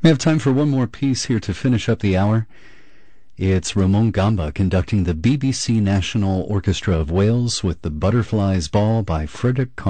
We have time for one more piece here to finish up the hour. It's Ramon Gamba conducting the BBC National Orchestra of Wales with the Butterflies Ball by Frederick Cohn.